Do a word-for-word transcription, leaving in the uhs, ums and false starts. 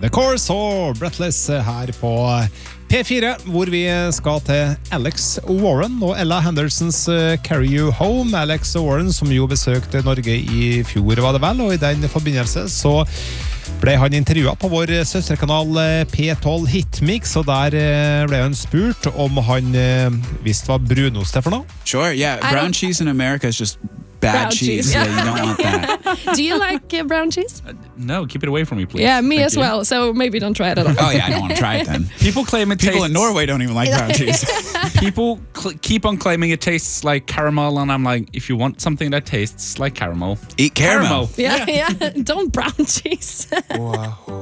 The Course og Breathless her på P fire, hvor vi skal til Alex Warren og Ella Hendersons Carry You Home. Alex Warren, som jo besøkte Norge i fjor, var det vel, og i den forbindelse så ble han intervjuet på vår søsterkanal P tolv Hitmix, og der ble han spurt om han visst var brunost det for noe. Sure, yeah. Brown cheese in America is just bad Brown cheese. cheese, yeah. Yeah, you don't want that. Do you like uh, brown cheese? Uh, no, keep it away from me, please. Yeah, me Thank as you. well, so maybe don't try it at all. Oh yeah, I don't want to try it then. People claim it People tastes... in Norway don't even like brown cheese. People cl- keep on claiming it tastes like caramel, and I'm like, if you want something that tastes like caramel, Eat caramel. Yeah, yeah, don't brown cheese. Wow.